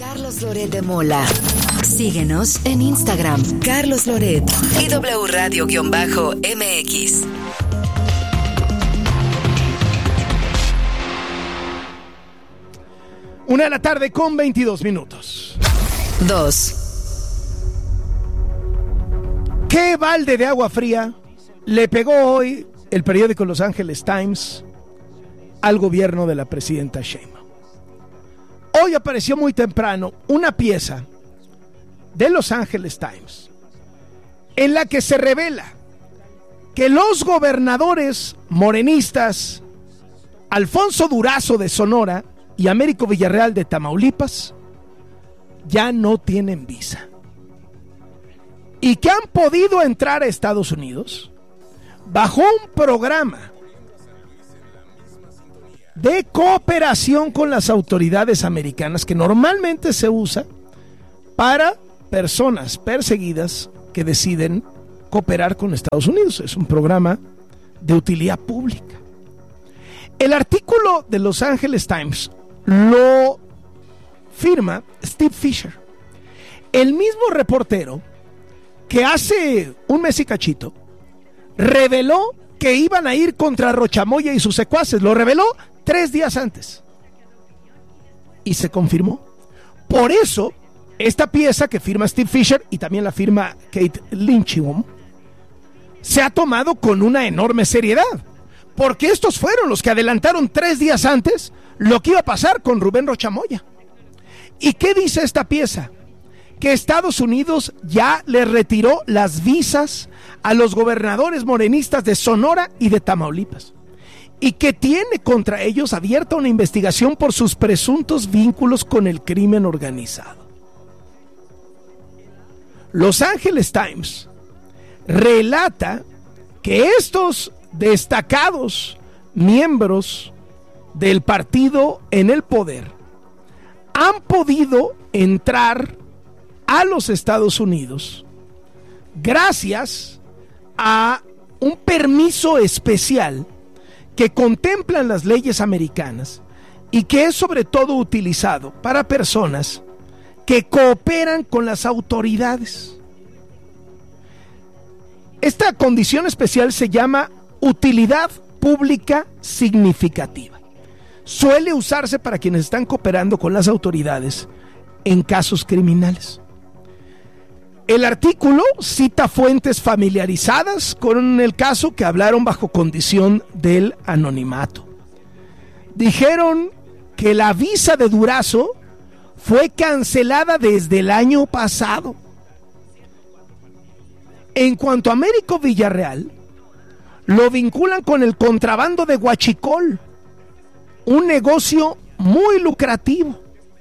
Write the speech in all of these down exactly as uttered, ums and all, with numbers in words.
Carlos Loret de Mola. Síguenos en Instagram, Carlos Loret y W Radio-M X. Una de la tarde con veintidós minutos. Dos. ¿Qué balde de agua fría le pegó hoy el periódico Los Angeles Times al gobierno de la presidenta Sheinbaum? Hoy apareció muy temprano una pieza de Los Angeles Times en la que se revela que los gobernadores morenistas Alfonso Durazo de Sonora y Américo Villarreal de Tamaulipas ya no tienen visa y que han podido entrar a Estados Unidos bajo un programa de cooperación con las autoridades americanas que normalmente se usa para personas perseguidas que deciden cooperar con Estados Unidos. Es un programa de utilidad pública. El artículo de Los Angeles Times lo firma Steve Fisher, el mismo reportero que hace un mes y cachito reveló que iban a ir contra Rochamoya y sus secuaces. Lo reveló tres días antes y se confirmó. Por eso esta pieza que firma Steve Fisher y también la firma Kate Lynchbaum se ha tomado con una enorme seriedad, porque estos fueron los que adelantaron tres días antes lo que iba a pasar con Rubén Rochamoya. ¿Y qué dice esta pieza? Que Estados Unidos ya le retiró las visas a los gobernadores morenistas de Sonora y de Tamaulipas, y que tiene contra ellos abierta una investigación por sus presuntos vínculos con el crimen organizado. Los Angeles Times relata que estos destacados miembros del partido en el poder han podido entrar a los Estados Unidos gracias a un permiso especial que contemplan las leyes americanas y que es sobre todo utilizado para personas que cooperan con las autoridades. Esta condición especial se llama utilidad pública significativa. Suele usarse para quienes están cooperando con las autoridades en casos criminales. El artículo cita fuentes familiarizadas con el caso que hablaron bajo condición del anonimato. Dijeron que la visa de Durazo fue cancelada desde el año pasado. En cuanto a Américo Villarreal, lo vinculan con el contrabando de huachicol, un negocio muy lucrativo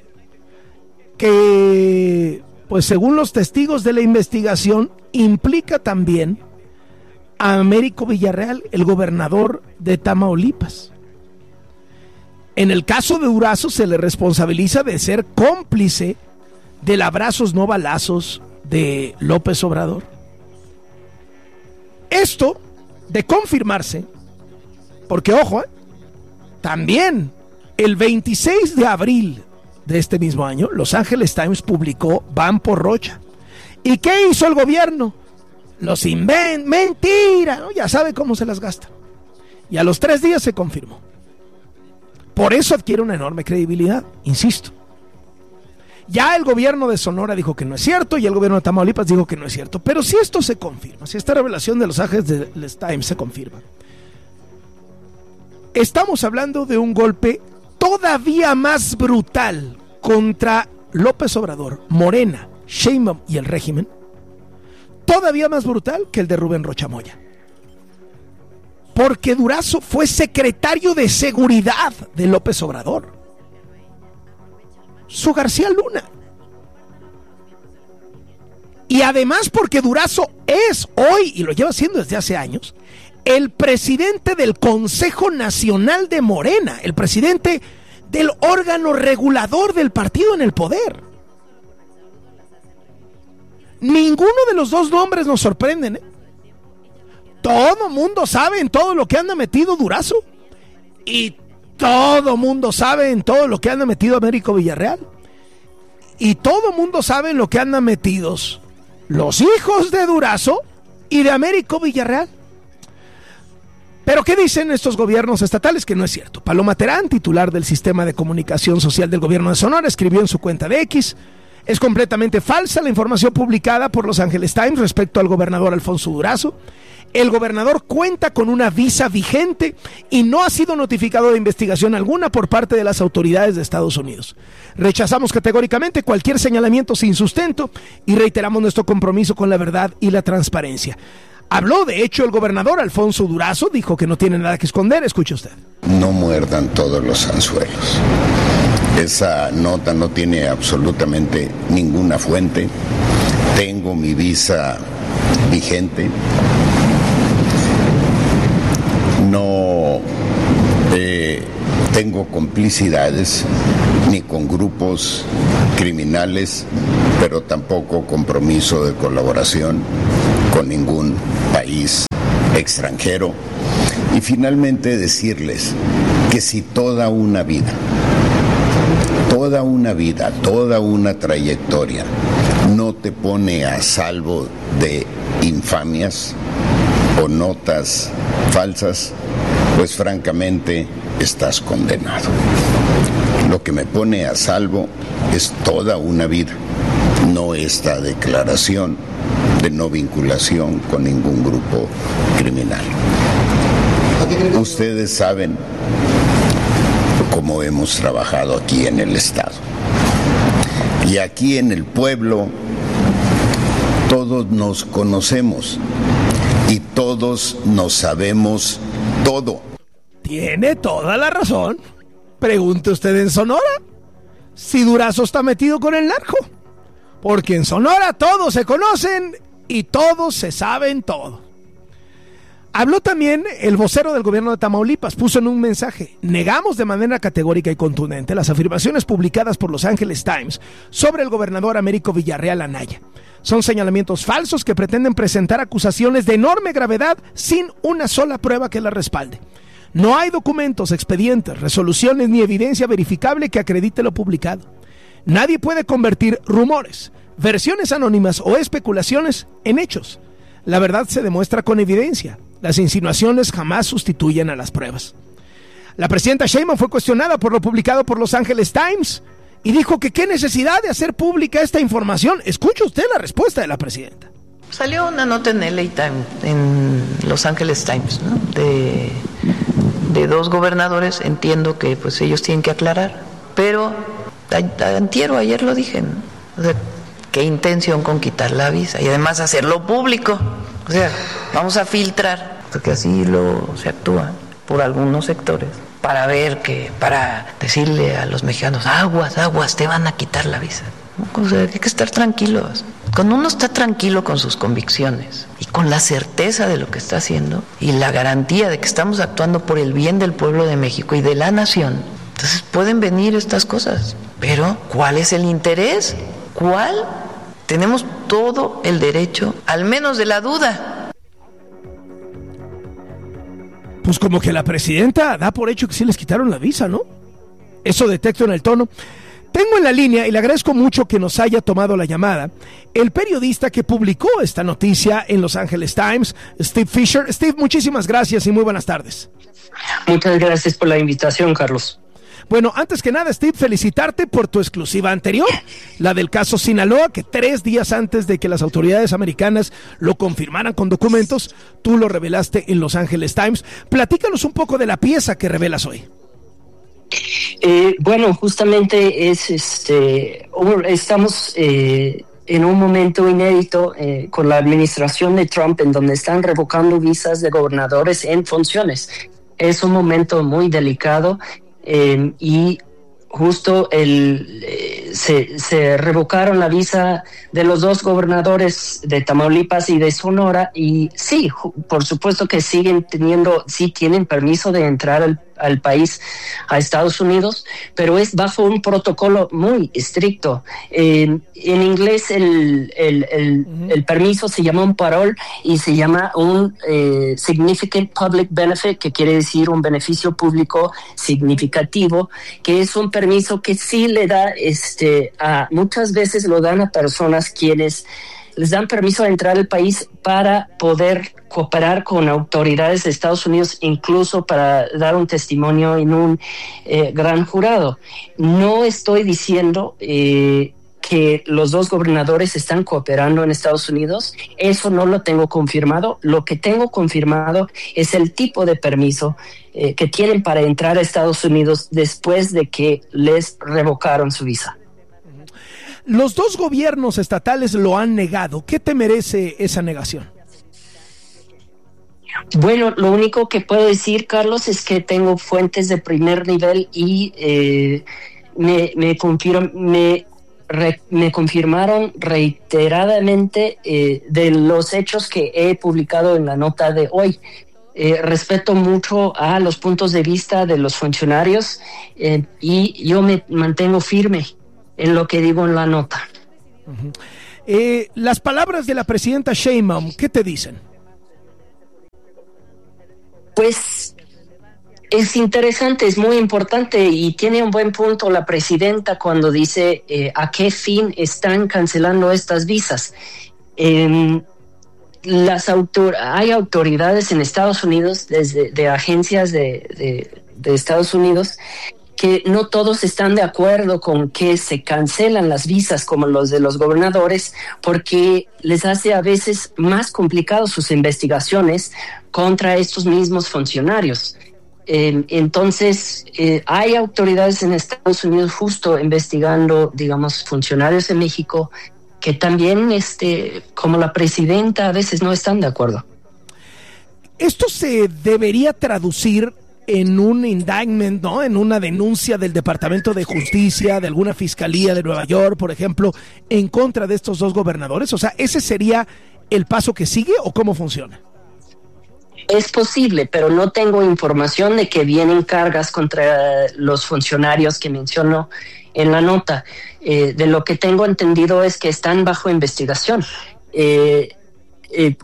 que, pues según los testigos de la investigación, implica también a Américo Villarreal, el gobernador de Tamaulipas. En el caso de Durazo se le responsabiliza de ser cómplice del abrazos no balazos de López Obrador. Esto de confirmarse, porque ojo, ¿eh? También el veintiséis de abril de este mismo año, Los Angeles Times publicó Van por Rocha. ¿Y qué hizo el gobierno? Los inventa, mentira, ¿no? Ya sabe cómo se las gasta. Y a los tres días se confirmó. Por eso adquiere una enorme credibilidad, insisto. Ya el gobierno de Sonora dijo que no es cierto y el gobierno de Tamaulipas dijo que no es cierto. Pero si esto se confirma, si esta revelación de Los Angeles Times se confirma, estamos hablando de un golpe todavía más brutal contra López Obrador, Morena, Sheinbaum y el régimen, todavía más brutal que el de Rubén Rochamoya. Porque Durazo fue secretario de seguridad de López Obrador. Su García Luna. Y además porque Durazo es hoy, y lo lleva siendo desde hace años, el presidente del Consejo Nacional de Morena, el presidente del órgano regulador del partido en el poder. Ninguno de los dos nombres nos sorprenden, ¿eh? Todo mundo sabe en todo lo que anda metido Durazo. Y todo mundo sabe en todo lo que anda metido Américo Villarreal. y todo mundo sabe en lo que andan metidos los hijos de Durazo y de Américo Villarreal. Pero ¿qué dicen estos gobiernos estatales? Que no es cierto. Paloma Terán, titular del Sistema de Comunicación Social del Gobierno de Sonora, escribió en su cuenta de X: es completamente falsa la información publicada por Los Angeles Times respecto al gobernador Alfonso Durazo. El gobernador cuenta con una visa vigente y no ha sido notificado de investigación alguna por parte de las autoridades de Estados Unidos. Rechazamos categóricamente cualquier señalamiento sin sustento y reiteramos nuestro compromiso con la verdad y la transparencia. Habló, de hecho, el gobernador Alfonso Durazo, dijo que no tiene nada que esconder. Escuche usted. No muerdan todos los anzuelos. Esa nota no tiene absolutamente ninguna fuente. Tengo mi visa vigente. No eh, tengo complicidades ni con grupos criminales, pero tampoco compromiso de colaboración con ningún país extranjero. Y finalmente decirles que si toda una vida, toda una vida, toda una trayectoria no te pone a salvo de infamias o notas falsas, pues francamente estás condenado. Lo que me pone a salvo es toda una vida, no esta declaración de no vinculación con ningún grupo criminal. Ustedes saben cómo hemos trabajado aquí en el Estado. Y aquí en el pueblo todos nos conocemos y todos nos sabemos todo. Tiene toda la razón. Pregunte usted en Sonora si Durazo está metido con el narco. Porque en Sonora todos se conocen y todos se saben todo. Habló también el vocero del gobierno de Tamaulipas, puso en un mensaje: negamos de manera categórica y contundente las afirmaciones publicadas por Los Angeles Times sobre el gobernador Américo Villarreal Anaya. Son señalamientos falsos que pretenden presentar acusaciones de enorme gravedad sin una sola prueba que las respalde. No hay documentos, expedientes, resoluciones ni evidencia verificable que acredite lo publicado. Nadie puede convertir rumores, versiones anónimas o especulaciones en hechos. La verdad se demuestra con evidencia. Las insinuaciones jamás sustituyen a las pruebas. La presidenta Sheinbaum fue cuestionada por lo publicado por Los Angeles Times y dijo que qué necesidad de hacer pública esta información. Escuche usted la respuesta de la presidenta. Salió una nota en L A Times, en Los Angeles Times, ¿no? de, de dos gobernadores. Entiendo que pues ellos tienen que aclarar, pero antier o ayer lo dije, ¿no? O sea, qué intención con quitar la visa y además hacerlo público. O sea, vamos a filtrar, porque así lo se actúa por algunos sectores, para ver que, para decirle a los mexicanos: aguas, aguas, te van a quitar la visa. O sea, hay que estar tranquilos. Cuando uno está tranquilo con sus convicciones y con la certeza de lo que está haciendo y la garantía de que estamos actuando por el bien del pueblo de México y de la nación, entonces pueden venir estas cosas. Pero, ¿cuál es el interés? ¿Cuál? Tenemos todo el derecho, al menos de la duda. Pues como que la presidenta da por hecho que sí les quitaron la visa, ¿no? Eso detecto en el tono. Tengo en la línea, y le agradezco mucho que nos haya tomado la llamada, el periodista que publicó esta noticia en Los Angeles Times, Steve Fisher. Steve, muchísimas gracias y muy buenas tardes. Muchas gracias por la invitación, Carlos. Bueno, antes que nada, Steve, felicitarte por tu exclusiva anterior, la del caso Sinaloa, que tres días antes de que las autoridades americanas lo confirmaran con documentos, tú lo revelaste en Los Angeles Times. Platícanos un poco de la pieza que revelas hoy. Eh, bueno, justamente es este, estamos eh, en un momento inédito eh, con la administración de Trump, en donde están revocando visas de gobernadores en funciones. Es un momento muy delicado. Eh, y justo el, eh, se, se revocaron la visa de los dos gobernadores de Tamaulipas y de Sonora, y sí, ju- por supuesto que siguen teniendo, sí tienen permiso de entrar al al país, a Estados Unidos, pero es bajo un protocolo muy estricto. Eh, en inglés el, el, el, uh-huh. el permiso se llama un parol y se llama un eh, significant public benefit, que quiere decir un beneficio público significativo, que es un permiso que sí le da, este, a muchas veces lo dan a personas quienes les dan permiso de entrar al país para poder cooperar con autoridades de Estados Unidos, incluso para dar un testimonio en un eh, gran jurado. No estoy diciendo eh, que los dos gobernadores están cooperando en Estados Unidos, eso no lo tengo confirmado. Lo que tengo confirmado es el tipo de permiso eh, que tienen para entrar a Estados Unidos después de que les revocaron su visa. Los dos gobiernos estatales lo han negado. ¿Qué te merece esa negación? Bueno, lo único que puedo decir, Carlos, es que tengo fuentes de primer nivel y eh, me, me, confirm, me, re, me confirmaron reiteradamente eh, de los hechos que he publicado en la nota de hoy. Eh, respeto mucho a los puntos de vista de los funcionarios eh, y yo me mantengo firme en lo que digo en la nota. Uh-huh. Eh, las palabras de la presidenta Sheinbaum, ¿qué te dicen? Pues es interesante, es muy importante y tiene un buen punto la presidenta cuando dice eh, a qué fin están cancelando estas visas. Eh, las autor- hay autoridades en Estados Unidos, desde de agencias de, de, de Estados Unidos, que no todos están de acuerdo con que se cancelan las visas como los de los gobernadores, porque les hace a veces más complicado sus investigaciones contra estos mismos funcionarios. Eh, entonces, eh, hay autoridades en Estados Unidos justo investigando, digamos, funcionarios en México que también, este, como la presidenta, a veces no están de acuerdo. ¿Esto se debería traducir en un indictment, ¿no? En una denuncia del Departamento de Justicia, de alguna fiscalía de Nueva York, por ejemplo, en contra de estos dos gobernadores? O sea, ¿ese sería el paso que sigue o cómo funciona? Es posible, pero no tengo información de que vienen cargas contra los funcionarios que menciono en la nota. Eh, de lo que tengo entendido es que están bajo investigación. Eh, eh,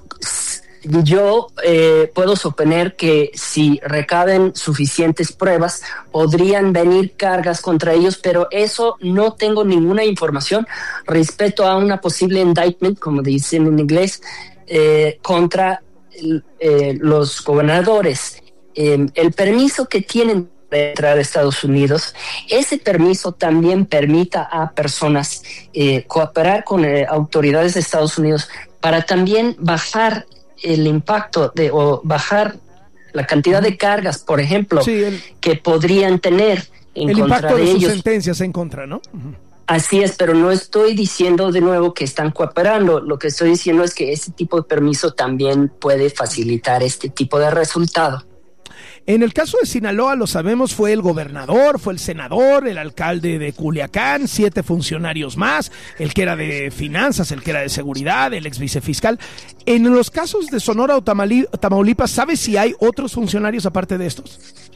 Yo eh, puedo suponer que si recaben suficientes pruebas, podrían venir cargas contra ellos, pero eso no tengo ninguna información respecto a una posible indictment, como dicen en inglés, eh, contra eh, los gobernadores. Eh, el permiso que tienen para entrar a Estados Unidos, ese permiso también permita a personas eh, cooperar con eh, autoridades de Estados Unidos para también bajar el impacto de o bajar la cantidad de cargas, por ejemplo, sí, el, que podrían tener en el contra impacto de, de ellos. Sus sentencias en contra, ¿no? Uh-huh. Así es, pero no estoy diciendo de nuevo que están cooperando. Lo que estoy diciendo es que este tipo de permiso también puede facilitar este tipo de resultado. En el caso de Sinaloa, lo sabemos, fue el gobernador, fue el senador, el alcalde de Culiacán, siete funcionarios más, el que era de finanzas, el que era de seguridad, el ex vicefiscal. En los casos de Sonora o Tamaulipas, ¿sabes si hay otros funcionarios aparte de estos?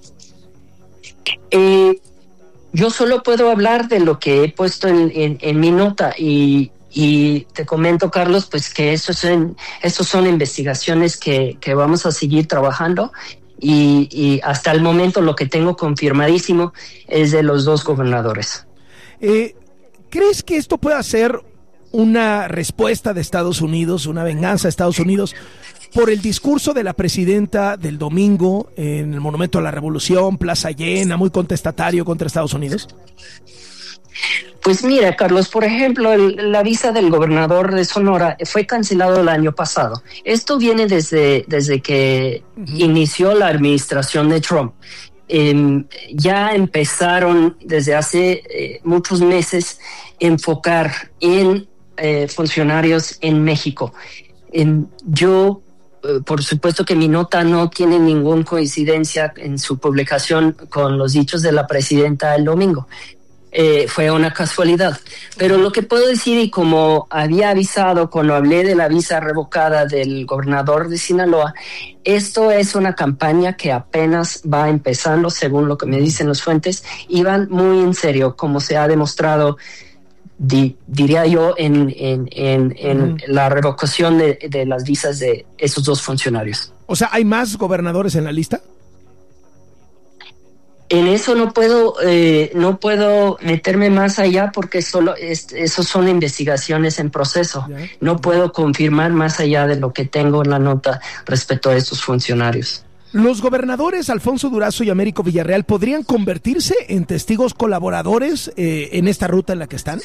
Eh, yo solo puedo hablar de lo que he puesto en, en, en mi nota y... Y te comento, Carlos, pues que estos son, estos son investigaciones que, que vamos a seguir trabajando y, y hasta el momento lo que tengo confirmadísimo es de los dos gobernadores. Eh, ¿Crees que esto pueda ser una respuesta de Estados Unidos, una venganza de Estados Unidos por el discurso de la presidenta del domingo en el Monumento a la Revolución, plaza llena, muy contestatario contra Estados Unidos? Pues mira, Carlos, por ejemplo, el, la visa del gobernador de Sonora fue cancelado el año pasado. Esto viene desde, desde que uh-huh. inició la administración de Trump. Eh, ya empezaron desde hace eh, muchos meses enfocar en eh, funcionarios en México. Eh, yo, eh, por supuesto que mi nota no tiene ninguna coincidencia en su publicación con los dichos de la presidenta el domingo. eh, fue una casualidad. Pero lo que puedo decir, y como había avisado cuando hablé de la visa revocada del gobernador de Sinaloa, esto es una campaña que apenas va empezando, según lo que me dicen las fuentes, y van muy en serio, como se ha demostrado, di, diría yo, en, en, en, en mm. la revocación de, de las visas de esos dos funcionarios. O sea, ¿hay más gobernadores en la lista? En eso no puedo eh, no puedo meterme más allá porque solo es, esos son investigaciones en proceso. ¿Ya? No puedo confirmar más allá de lo que tengo en la nota respecto a estos funcionarios. ¿Los gobernadores Alfonso Durazo y Américo Villarreal podrían convertirse en testigos colaboradores eh, en esta ruta en la que están?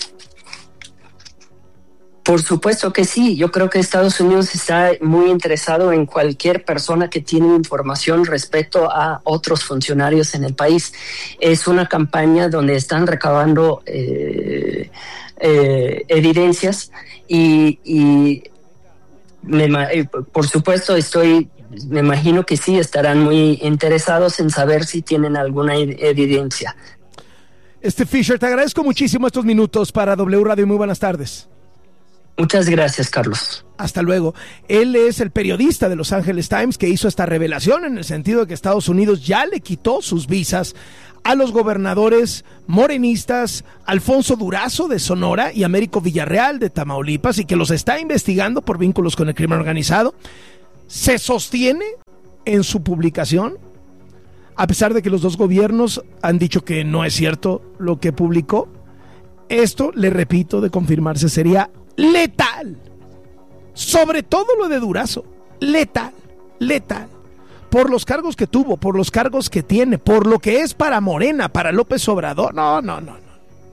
Por supuesto que sí. Yo creo que Estados Unidos está muy interesado en cualquier persona que tiene información respecto a otros funcionarios en el país. Es una campaña donde están recabando eh, eh, evidencias y, y me, por supuesto estoy, me imagino que sí estarán muy interesados en saber si tienen alguna evidencia. Este Fisher, te agradezco muchísimo estos minutos para W Radio. Muy buenas tardes. Muchas gracias, Carlos. Hasta luego. Él es el periodista de Los Angeles Times que hizo esta revelación en el sentido de que Estados Unidos ya le quitó sus visas a los gobernadores morenistas Alfonso Durazo de Sonora y Américo Villarreal de Tamaulipas y que los está investigando por vínculos con el crimen organizado. Se sostiene en su publicación, a pesar de que los dos gobiernos han dicho que no es cierto lo que publicó. Esto, le repito, de confirmarse sería letal, sobre todo lo de Durazo, letal, letal, por los cargos que tuvo, por los cargos que tiene, por lo que es para Morena, para López Obrador. No, no, no, no.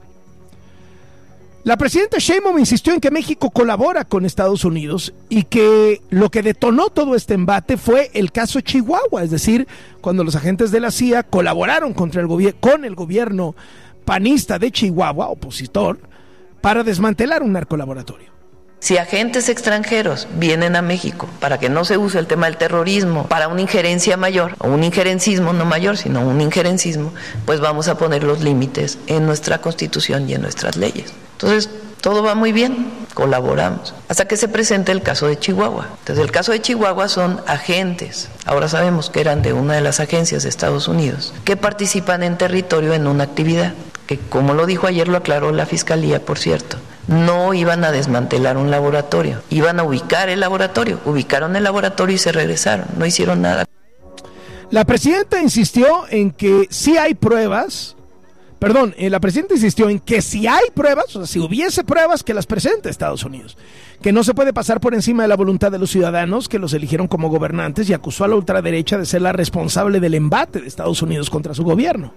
La presidenta Sheinbaum insistió en que México colabora con Estados Unidos y que lo que detonó todo este embate fue el caso Chihuahua, es decir, cuando los agentes de la C I A colaboraron contra el gobier- con el gobierno panista de Chihuahua, opositor, para desmantelar un narcolaboratorio. Si agentes extranjeros vienen a México para que no se use el tema del terrorismo para una injerencia mayor, o un injerencismo no mayor, sino un injerencismo, pues vamos a poner los límites en nuestra Constitución y en nuestras leyes. Entonces, todo va muy bien, colaboramos, hasta que se presente el caso de Chihuahua. Entonces, el caso de Chihuahua son agentes, ahora sabemos que eran de una de las agencias de Estados Unidos, que participan en territorio en una actividad, que como lo dijo ayer, lo aclaró la Fiscalía, por cierto, no iban a desmantelar un laboratorio, iban a ubicar el laboratorio, ubicaron el laboratorio y se regresaron, no hicieron nada. La presidenta insistió en que sí hay pruebas, perdón, eh, la presidenta insistió en que si hay pruebas, o sea, si hubiese pruebas, que las presente Estados Unidos, que no se puede pasar por encima de la voluntad de los ciudadanos que los eligieron como gobernantes, y acusó a la ultraderecha de ser la responsable del embate de Estados Unidos contra su gobierno.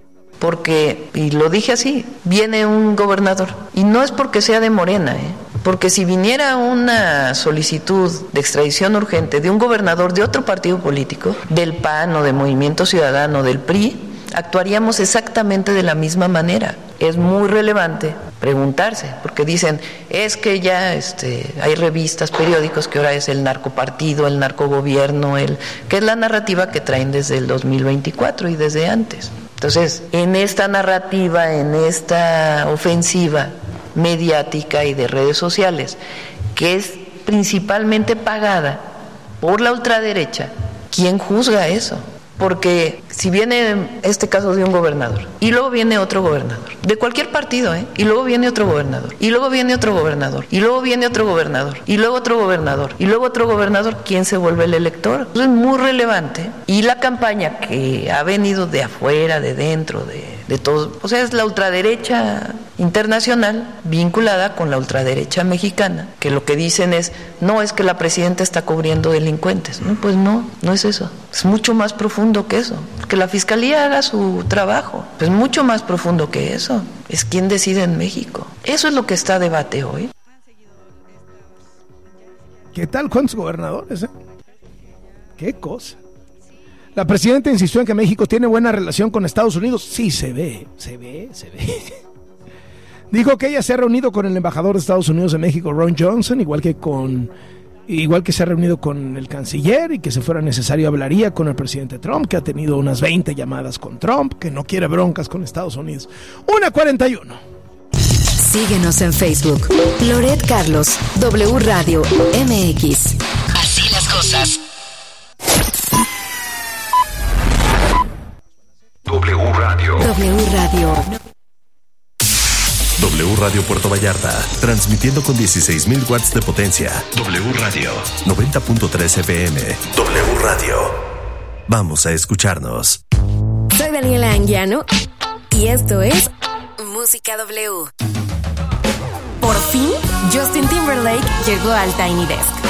Porque, y lo dije así, viene un gobernador, y no es porque sea de Morena, ¿eh? Porque si viniera una solicitud de extradición urgente de un gobernador de otro partido político, del P A N o de Movimiento Ciudadano, del P R I, actuaríamos exactamente de la misma manera. Es muy relevante preguntarse, porque dicen, es que ya este, hay revistas, periódicos, que ahora es el narcopartido, el narcogobierno, el, que es la narrativa que traen desde el dos mil veinticuatro y desde antes. Entonces, en esta narrativa, en esta ofensiva mediática y de redes sociales, que es principalmente pagada por la ultraderecha, ¿quién juzga eso? Porque si viene este caso de un gobernador, y luego viene otro gobernador, de cualquier partido, ¿eh? Y luego viene otro gobernador, y luego viene otro gobernador, y luego viene otro gobernador, y luego otro gobernador, y luego otro gobernador, ¿quién se vuelve el elector? Eso es muy relevante. Y la campaña que ha venido de afuera, de dentro, de, de todo, o sea, es la ultraderecha internacional vinculada con la ultraderecha mexicana, que lo que dicen es, no, es que la presidenta está cubriendo delincuentes. No, pues no, no es eso. Es mucho más profundo que eso. Que la Fiscalía haga su trabajo. Es mucho más profundo que eso. Es quien decide en México. Eso es lo que está a debate hoy. ¿Qué tal? ¿Cuántos gobernadores? Eh? ¿Qué cosa? La presidenta insistió en que México tiene buena relación con Estados Unidos. Sí, se ve, se ve, se ve. Dijo que ella se ha reunido con el embajador de Estados Unidos en México, Ron Johnson, igual que con igual que se ha reunido con el canciller y que si fuera necesario hablaría con el presidente Trump, que ha tenido unas veinte llamadas con Trump, que no quiere broncas con Estados Unidos. una cuarenta y uno. Síguenos en Facebook. Loret Carlos, W Radio M X. Así las cosas. W Radio. W Radio. W Radio Puerto Vallarta, transmitiendo con dieciséis mil watts de potencia. W Radio, noventa punto tres F M. W Radio. Vamos a escucharnos. Soy Daniela Anguiano y esto es Música W. Por fin, Justin Timberlake llegó al Tiny Desk.